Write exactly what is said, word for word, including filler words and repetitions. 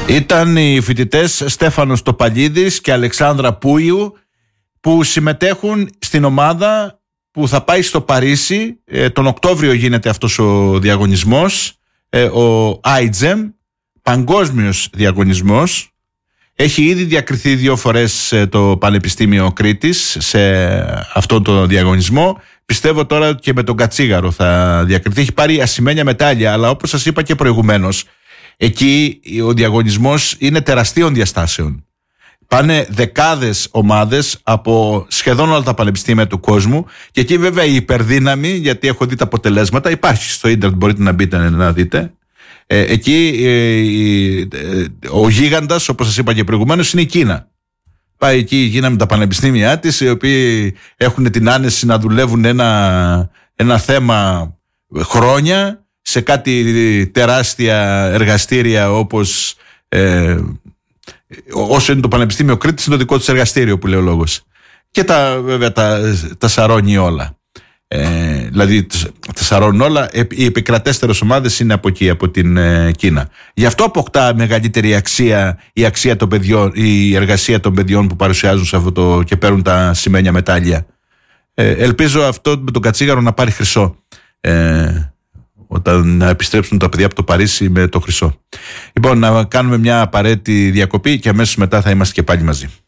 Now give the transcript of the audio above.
Ήταν οι φοιτητές Στέφανος Τοπαλίδης και Αλεξάνδρα Πούιου που συμμετέχουν στην ομάδα που θα πάει στο Παρίσι. ε, τον Οκτώβριο γίνεται αυτός ο διαγωνισμός, ε, ο άι τζι εμ, παγκόσμιος διαγωνισμός. Έχει ήδη διακριθεί δύο φορές ε, το Πανεπιστήμιο Κρήτης σε αυτόν τον διαγωνισμό. Πιστεύω τώρα και με τον Κατσίγαρο θα διακριθεί. Έχει πάρει ασημένια μετάλλια, αλλά όπως σας είπα και προηγουμένως, εκεί ο διαγωνισμός είναι τεραστίων διαστάσεων. Πάνε δεκάδες ομάδες από σχεδόν όλα τα πανεπιστήμια του κόσμου και εκεί βέβαια η υπερδύναμη, γιατί έχω δει τα αποτελέσματα, υπάρχει στο ίντερνετ, μπορείτε να μπείτε να δείτε. Ε, εκεί ε, ε, ο γίγαντας, όπως σας είπα και προηγουμένως, είναι η Κίνα. Πάει εκεί η Κίνα με τα πανεπιστήμια της, οι οποίοι έχουν την άνεση να δουλεύουν ένα, ένα θέμα χρόνια σε κάτι τεράστια εργαστήρια όπως ε, όσο είναι το Πανεπιστήμιο Κρήτης, είναι το δικό τους εργαστήριο που λέει ο λόγος. Και τα, βέβαια τα, τα σαρώνει όλα. Ε, δηλαδή τα σαρώνουν όλα. Οι επικρατέστερες ομάδες είναι από εκεί, από την ε, Κίνα. Γι' αυτό αποκτά μεγαλύτερη αξία η, αξία των παιδιών, η εργασία των παιδιών που παρουσιάζουν σε αυτό το, και παίρνουν τα σημαίνια μετάλλια. Ε, ελπίζω αυτό με τον Κατσίγαρο να πάρει χρυσό. Ε, όταν να επιστρέψουν τα παιδιά από το Παρίσι με το χρυσό. Λοιπόν, να κάνουμε μια απαραίτητη διακοπή και αμέσως μετά θα είμαστε και πάλι μαζί.